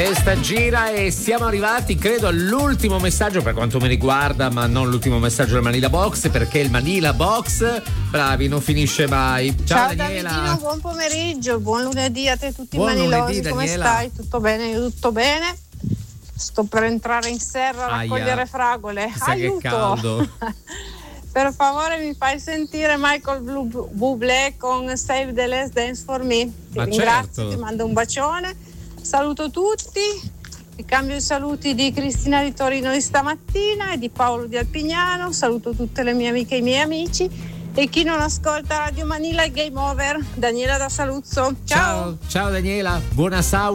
Testa gira e siamo arrivati credo all'ultimo messaggio per quanto mi riguarda, ma non l'ultimo messaggio del Manila Box, perché il Manila Box, bravi, non finisce mai. Ciao Daniela. Davidino, buon pomeriggio, buon lunedì a te tutti Buon i manilosi, lunedì, come Daniela. stai? Tutto bene? Io tutto bene. Sto per entrare in serra a raccogliere fragole. Chissà che Aiuto! caldo. Per favore mi fai sentire Michael Bublé con Save the Last Dance for Me. Ti Ma ringrazio, certo. ti mando un bacione, saluto tutti, vi cambio i saluti di Cristina di Torino di stamattina e di Paolo di Alpignano, saluto tutte le mie amiche e i miei amici e chi non ascolta Radio Manila è Game Over. Daniela da Saluzzo, ciao! Ciao Daniela, buona sauna.